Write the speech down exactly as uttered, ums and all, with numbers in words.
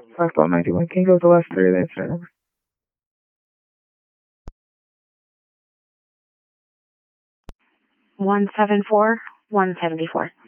Southbound ninety-one, can you go to the last three of the incident number? one seven four, one seventy-four.